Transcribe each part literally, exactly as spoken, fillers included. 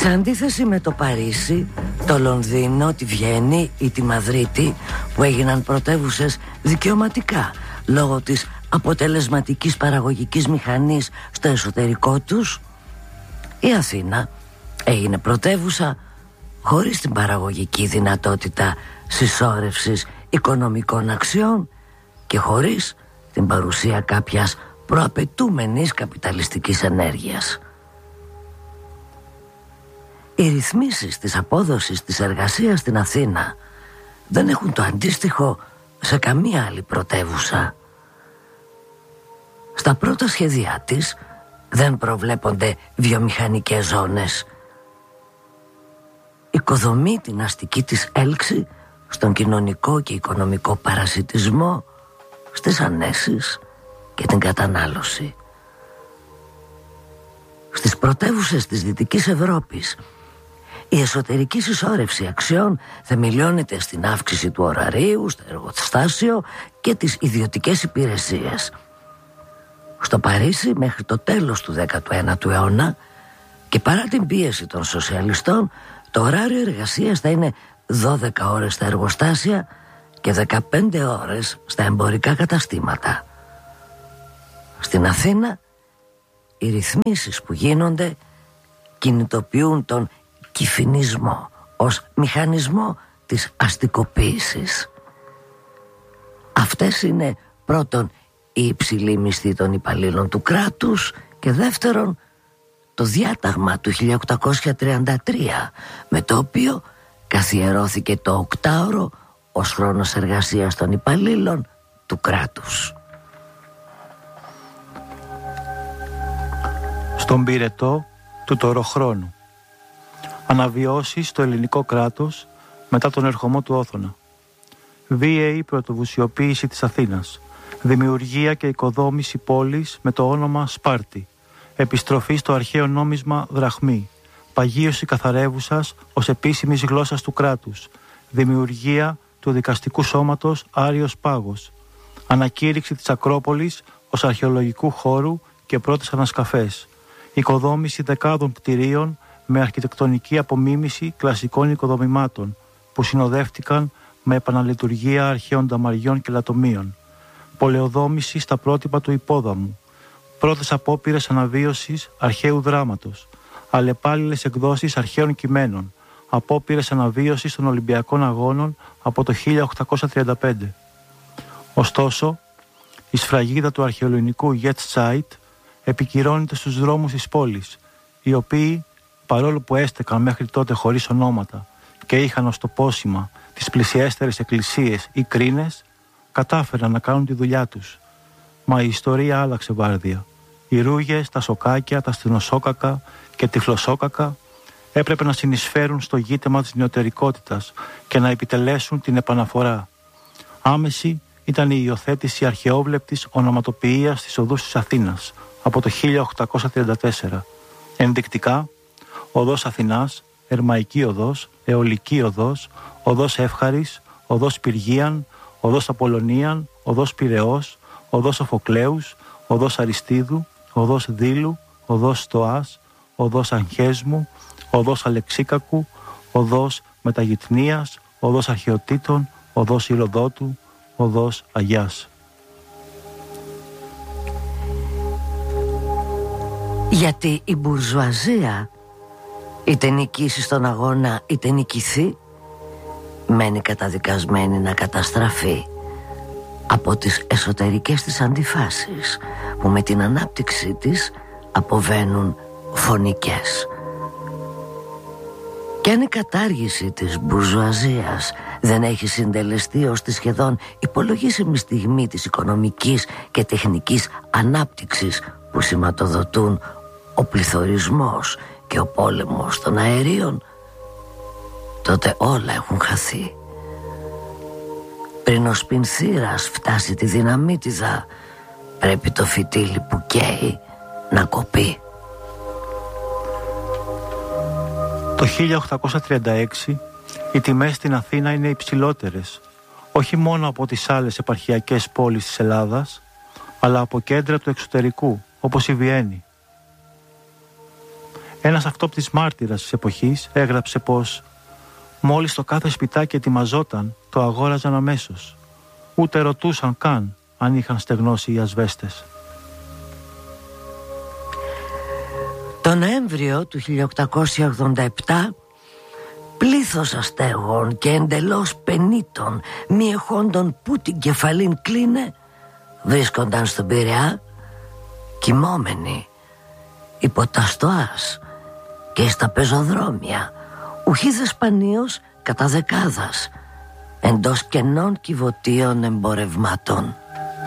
Σε αντίθεση με το Παρίσι, το Λονδίνο, τη Βιέννη ή τη Μαδρίτη, που έγιναν πρωτεύουσες δικαιωματικά λόγω της αποτελεσματικής παραγωγικής μηχανής στο εσωτερικό τους, η Αθήνα έγινε πρωτεύουσα χωρίς την παραγωγική δυνατότητα συσσόρευσης οικονομικών αξιών και χωρίς την παρουσία κάποιας προαπαιτούμενης καπιταλιστικής ενέργειας. Οι ρυθμίσεις της απόδοσης της εργασίας στην Αθήνα δεν έχουν το αντίστοιχο σε καμία άλλη πρωτεύουσα. Στα πρώτα σχέδιά της δεν προβλέπονται βιομηχανικές ζώνες. Οικοδομεί την αστική της έλξη στον κοινωνικό και οικονομικό παρασιτισμό, στις ανέσεις και την κατανάλωση. Στις πρωτεύουσες της Δυτικής Ευρώπης η εσωτερική συσσόρευση αξιών θεμελιώνεται στην αύξηση του ωραρίου, στο εργοστάσιο και τις ιδιωτικές υπηρεσίες. Στο Παρίσι μέχρι το τέλος του δέκατου ένατου αιώνα και παρά την πίεση των σοσιαλιστών, το ωράριο εργασίας θα είναι δώδεκα ώρες στα εργοστάσια και δεκαπέντε ώρες στα εμπορικά καταστήματα. Στην Αθήνα οι ρυθμίσεις που γίνονται κινητοποιούν τον κυφινισμό ως μηχανισμό της αστικοποίησης. Αυτές είναι πρώτον η υψηλή μισθή των υπαλλήλων του κράτους και δεύτερον το διάταγμα του χίλια οκτακόσια τριάντα τρία, με το οποίο καθιερώθηκε το οκτάωρο ως χρόνος εργασίας των υπαλλήλων του κράτους. Στον πυρετό του τωροχρόνου. Αναβιώσεις στο ελληνικό κράτος μετά τον ερχομό του Όθωνα. Βίαιη πρωτοβουσιοποίηση της Αθήνας. Δημιουργία και οικοδόμηση πόλης με το όνομα Σπάρτη. Επιστροφή στο αρχαίο νόμισμα δραχμή. Παγίωση καθαρεύουσας ως επίσημης γλώσσας του κράτους. Δημιουργία του δικαστικού σώματος Άριος Πάγος. Ανακήρυξη της Ακρόπολης ως αρχαιολογικού χώρου και πρώτες ανασκαφές. Οικοδόμηση δεκάδων κτηρίων με αρχιτεκτονική απομίμηση κλασικών οικοδομημάτων που συνοδεύτηκαν με επαναλειτουργία αρχαίων νταμαριών και λατομείων. Πολεοδόμηση στα πρότυπα του υπόδαμου. Πρώτες απόπειρες αναβίωσης αρχαίου δράματος. Αλλεπάλληλες εκδόσεις αρχαίων κειμένων. Απόπειρες αναβίωσης των Ολυμπιακών Αγώνων από το χίλια οκτακόσια τριάντα πέντε. Ωστόσο, η σφραγίδα του αρχαιοελληνικού Jetztzeit επικυρώνεται στους δρόμους της πόλης, οι οποίοι, παρόλο που έστεκαν μέχρι τότε χωρίς ονόματα και είχαν ως το πόσημα τις πλησιέστερες εκκλησίες ή κρίνες, κατάφεραν να κάνουν τη δουλειά τους. Μα η ιστορία άλλαξε βάρδια. Οι ρούγες, τα σοκάκια, τα στενοσόκακα και τυφλοσόκακα έπρεπε να συνεισφέρουν στο γείτεμα της νεωτερικότητας και να επιτελέσουν την επαναφορά. Άμεση ήταν η υιοθέτηση αρχαιόβλεπτης ονοματοποιίας της οδούς της Αθήνας από το χίλια οκτακόσια τριάντα τέσσερα. Ενδεικτικά, οδός Αθηνάς, Ερμαϊκή οδός, Αιωλική οδός, οδός Εύχαρης, οδός Πυργίαν, οδός Απολωνίαν, οδός Πειραιώς, οδός Σοφοκλέους, οδός Αριστίδου, οδός Δήλου, οδός Στοάς, οδός Αγχέσμου, οδός Αλεξίκακου, οδός Μεταγυτνίας, οδός Αρχαιοτήτων, οδός Ηροδότου, οδός Αγιάς. Γιατί η μπουρζουαζία, είτε νικήσει στον αγώνα είτε νικηθεί, μένει καταδικασμένη να καταστραφεί από τις εσωτερικές της αντιφάσεις που με την ανάπτυξή της αποβαίνουν φωνικές. Και αν η κατάργηση της μπουρζουαζίας δεν έχει συντελεστεί ως τη σχεδόν υπολογίσιμη στιγμή της οικονομικής και τεχνικής ανάπτυξης που σηματοδοτούν ο πληθωρισμός και ο πόλεμος των αερίων, τότε όλα έχουν χαθεί. Πριν ο σπινθήρας φτάσει τη δυναμίτιδα, πρέπει το φυτίλι που καίει να κοπεί. Το χίλια οκτακόσια τριάντα έξι οι τιμές στην Αθήνα είναι υψηλότερες, όχι μόνο από τις άλλες επαρχιακές πόλεις της Ελλάδας, αλλά από κέντρα του εξωτερικού, όπως η Βιέννη. Ένας αυτόπτης μάρτυρας της εποχής έγραψε πως μόλις το κάθε σπιτάκι ετοιμαζόταν, το αγόραζαν αμέσως. Ούτε ρωτούσαν καν αν είχαν στεγνώσει οι ασβέστες. Το Νοέμβριο του χίλια οκτακόσια ογδόντα επτά, πλήθος αστέγων και εντελώς πενήτων μη εχόντων που την κεφαλήν κλείνε βρίσκονταν στον Πειραιά, κοιμόμενοι υπό τα στοάς και στα πεζοδρόμια, ουχίδες σπανίως κατά δεκάδας, εντός κενών κυβωτίων εμπορευμάτων.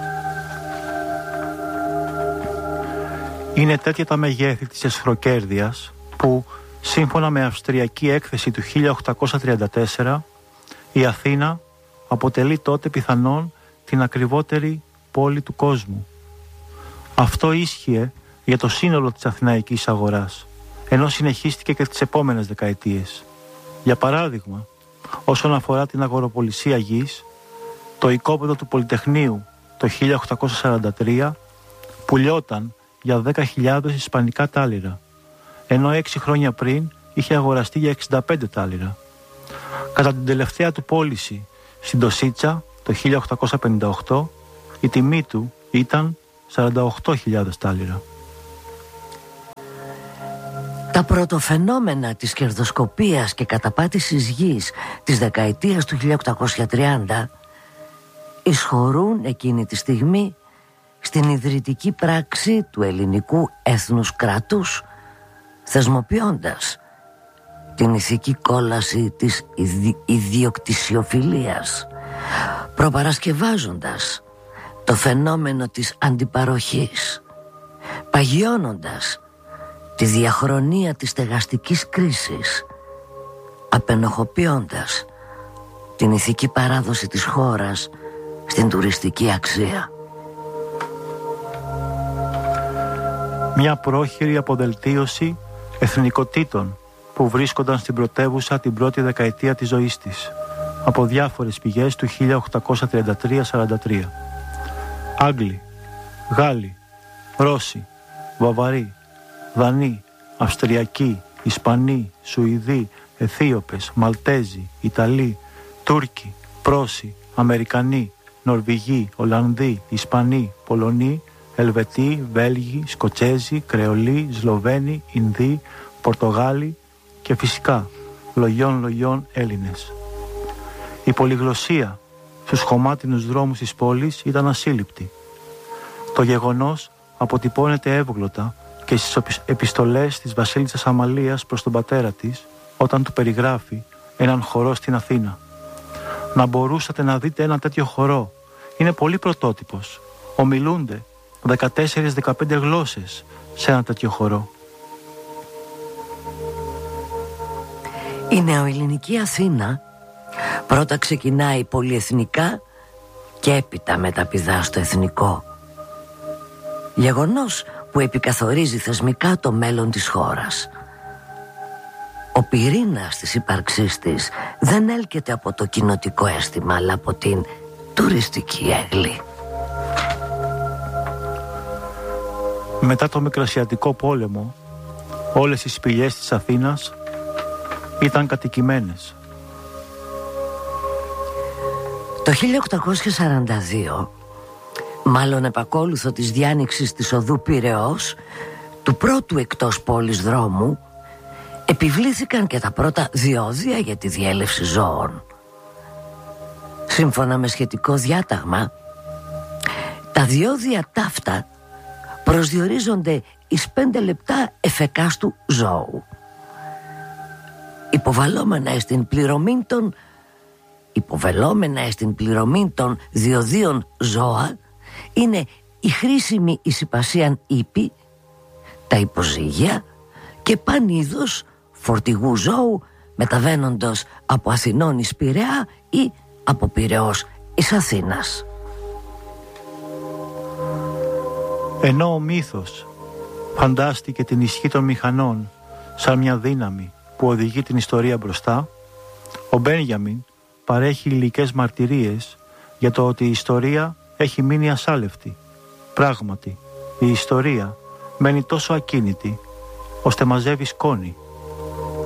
Είναι τέτοια τα μεγέθη της εσχροκέρδειας που, σύμφωνα με αυστριακή έκθεση του χίλια οκτακόσια τριάντα τέσσερα, η Αθήνα αποτελεί τότε πιθανόν την ακριβότερη πόλη του κόσμου. Αυτό ίσχυε για το σύνολο της αθηναϊκής αγοράς, ενώ συνεχίστηκε και τις επόμενες δεκαετίες. Για παράδειγμα, όσον αφορά την αγοροπολισία γης, το οικόπεδο του Πολυτεχνείου το χίλια οκτακόσια σαράντα τρία πουλιόταν για δέκα χιλιάδες ισπανικά τάλιρα, ενώ έξι χρόνια πριν είχε αγοραστεί για εξήντα πέντε τάλιρα. Κατά την τελευταία του πώληση στην Τοσίτσα το χίλια οκτακόσια πενήντα οκτώ, η τιμή του ήταν σαράντα οκτώ χιλιάδες τάλιρα. Τα πρωτοφαινόμενα της κερδοσκοπίας και καταπάτησης γης της δεκαετίας του χίλια οκτακόσια τριάντα εισχωρούν εκείνη τη στιγμή στην ιδρυτική πράξη του ελληνικού έθνους κράτους, θεσμοποιώντας την ηθική κόλαση της ιδι... ιδιοκτησιοφιλίας, προπαρασκευάζοντας το φαινόμενο της αντιπαροχής, παγιώνοντας τη διαχρονία της στεγαστικής κρίσης, απενοχοποιώντας την ηθική παράδοση της χώρας στην τουριστική αξία. Μια πρόχειρη αποδελτίωση εθνικοτήτων που βρίσκονταν στην πρωτεύουσα την πρώτη δεκαετία της ζωής της, από διάφορες πηγές του χίλια οκτακόσια τριάντα τρία σαράντα τρία. Άγγλοι, Γάλλοι, Ρώσοι, Βαβαροί, Δανείοι, Αυστριακοί, Ισπανοί, Σουηδοί, Αιθίωπες, Μαλτέζοι, Ιταλοί, Τούρκοι, Πρόσοι, Αμερικανοί, Νορβηγοί, Ολλανδοί, Ισπανοί, Πολωνοί, Ελβετοί, Βέλγοι, Σκοτσέζοι, Κρεολοί, Σλοβαίνοι, Ινδοί, Πορτογάλοι και φυσικά λογιών λογιών Έλληνες. Η πολυγλωσσία στους χωμάτινους δρόμους της πόλης ήταν ασύλληπτη. Το γεγονός αποτυπώνεται εύγλωτα και στις επιστολές της βασίλισσας Αμαλίας προς τον πατέρα της, όταν του περιγράφει έναν χορό στην Αθήνα. Να μπορούσατε να δείτε ένα τέτοιο χορό. Είναι πολύ πρωτότυπος. Ομιλούνται δεκατέσσερις δεκαπέντε γλώσσες σε ένα τέτοιο χορό. Η νεοελληνική Αθήνα πρώτα ξεκινάει πολυεθνικά και έπειτα μεταπηδά στο εθνικό. Γεγονός που επικαθορίζει θεσμικά το μέλλον της χώρας. Ο πυρήνας της ύπαρξής της δεν έλκεται από το κοινοτικό αίσθημα, αλλά από την τουριστική έγλη. Μετά το Μικρασιατικό πόλεμο, όλες οι σπηλιές της Αθήνας ήταν κατοικημένες. Το χίλια οκτακόσια σαράντα δύο, μάλλον επακόλουθο της διάνοιξης της οδού Πειραιώς, του πρώτου εκτός πόλης δρόμου, επιβλήθηκαν και τα πρώτα διόδια για τη διέλευση ζώων. Σύμφωνα με σχετικό διάταγμα, τα διόδια ταύτα προσδιορίζονται εις πέντε λεπτά εφεκάστου ζώου. Υποβαλλόμενα εις την πληρωμή των υποβελόμενα εις την πληρωμή των διοδίων ζώα είναι η χρήσιμη εις υπασίαν ύπη, τα υποζύγια και παν είδος φορτηγού ζώου μεταβαίνοντος από Αθηνών εις Πειραιά ή από Πειραιώς εις Αθήνας. Ενώ ο μύθος φαντάστηκε την ισχύ των μηχανών σαν μια δύναμη που οδηγεί την ιστορία μπροστά, ο Μπένιαμιν παρέχει υλικές μαρτυρίες για το ότι η ιστορία έχει μείνει ασάλευτη. Πράγματι, η ιστορία μένει τόσο ακίνητη ώστε μαζεύει σκόνη